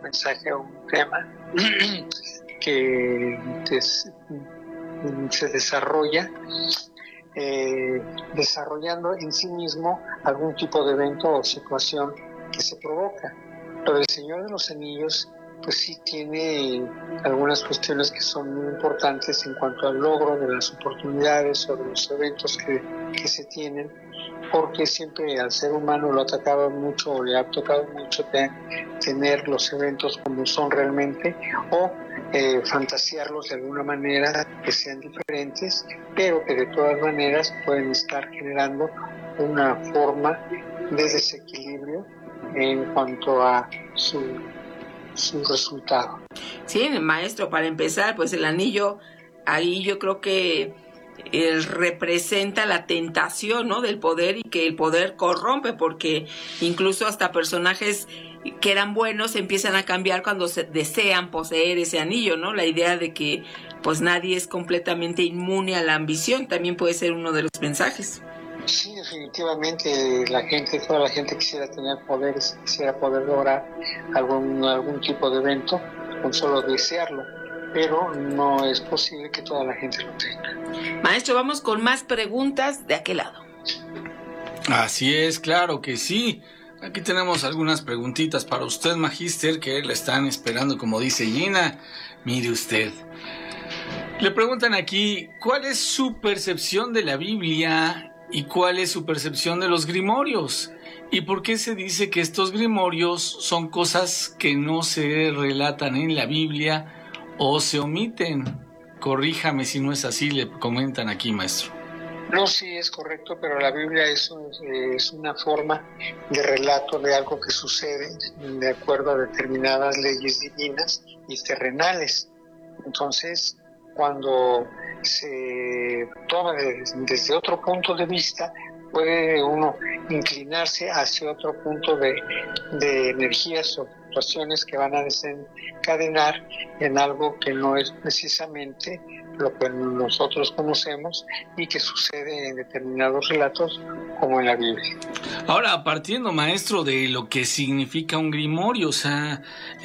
mensaje o un tema que se desarrolla desarrollando en sí mismo algún tipo de evento o situación que se provoca. Pero el Señor de los Anillos pues sí tiene algunas cuestiones que son muy importantes en cuanto al logro de las oportunidades o de los eventos que se tienen, porque siempre al ser humano lo ha atacado mucho o le ha tocado mucho tener los eventos como son realmente o fantasearlos de alguna manera que sean diferentes, pero que de todas maneras pueden estar generando una forma de desequilibrio en cuanto a su resultado. Sí, maestro, para empezar, pues el anillo, ahí yo creo que representa la tentación, ¿no?, del poder, y que el poder corrompe, porque incluso hasta personajes que eran buenos empiezan a cambiar cuando se desean poseer ese anillo, ¿no? La idea de que pues nadie es completamente inmune a la ambición también puede ser uno de los mensajes. Sí, definitivamente toda la gente quisiera tener poderes, quisiera poder lograr algún tipo de evento con solo desearlo, pero no es posible que toda la gente lo tenga. Maestro, vamos con más preguntas de aquel lado. Así es, claro que sí. Aquí tenemos algunas preguntitas para usted, Magíster, que le están esperando, como dice Gina. Mire usted. Le preguntan aquí, ¿cuál es su percepción de la Biblia y cuál es su percepción de los grimorios? ¿Y por qué se dice que estos grimorios son cosas que no se relatan en la Biblia o se omiten? Corríjame si no es así, le comentan aquí, maestro. No, sí, es correcto, pero la Biblia es una forma de relato de algo que sucede de acuerdo a determinadas leyes divinas y terrenales. Entonces, cuando se toma desde otro punto de vista, puede uno inclinarse hacia otro punto de energías o situaciones que van a desencadenar en algo que no es precisamente lo que nosotros conocemos y que sucede en determinados relatos como en la Biblia. Ahora, partiendo, maestro, de lo que significa un grimorio, o sea,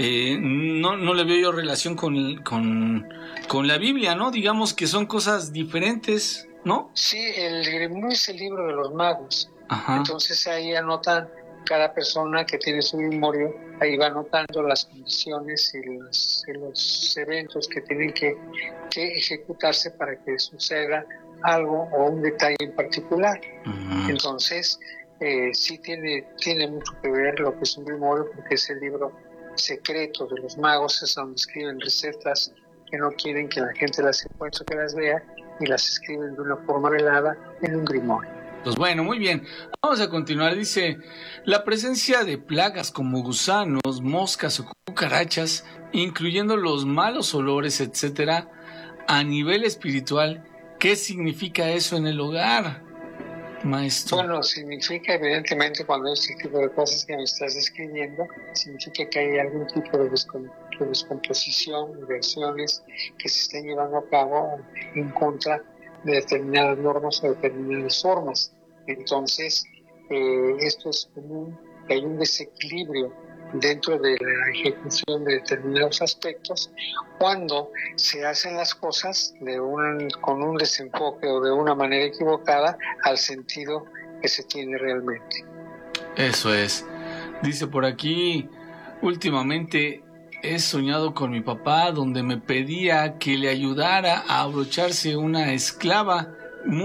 no le veo yo relación con la Biblia, ¿no? Digamos que son cosas diferentes, ¿no? Sí, el grimorio es el libro de los magos. Ajá. Entonces ahí anotan cada persona que tiene su grimorio, ahí va anotando las condiciones y los eventos que tienen que ejecutarse para que suceda algo o un detalle en particular. Uh-huh. Entonces, sí tiene mucho que ver lo que es un grimorio, porque es el libro secreto de los magos, es donde escriben recetas que no quieren que la gente las encuentre, que las vea, y las escriben de una forma velada en un grimorio. Pues bueno, muy bien. Vamos a continuar. Dice, la presencia de plagas como gusanos, moscas o cucarachas, incluyendo los malos olores, etcétera, a nivel espiritual, ¿qué significa eso en el hogar, maestro? Bueno, significa evidentemente, cuando este tipo de cosas que me estás describiendo, significa que hay algún tipo de descomposición, de acciones que se estén llevando a cabo en contra de determinadas normas o determinadas formas. Entonces, esto es común, que hay un desequilibrio dentro de la ejecución de determinados aspectos cuando se hacen las cosas con un desenfoque o de una manera equivocada al sentido que se tiene realmente. Eso es. Dice por aquí, últimamente he soñado con mi papá donde me pedía que le ayudara a abrocharse una esclava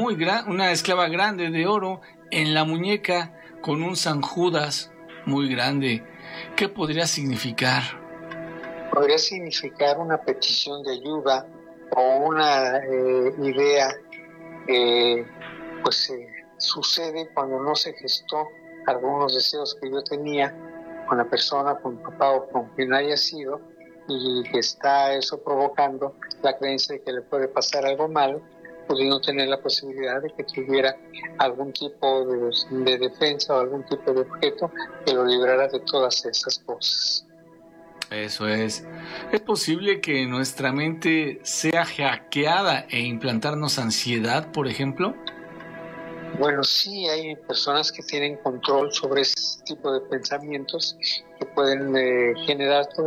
grande de oro en la muñeca con un San Judas muy grande. ¿Qué podría significar? Podría significar una petición de ayuda o una idea sucede cuando no se gestó algunos deseos que yo tenía con la persona, con mi papá o con quien haya sido, y que está eso provocando la creencia de que le puede pasar algo malo, pudiendo tener la posibilidad de que tuviera algún tipo de defensa o algún tipo de objeto que lo librara de todas esas cosas. Eso es. ¿Es posible que nuestra mente sea hackeada e implantarnos ansiedad, por ejemplo? Bueno, sí, hay personas que tienen control sobre ese tipo de pensamientos que pueden generar todo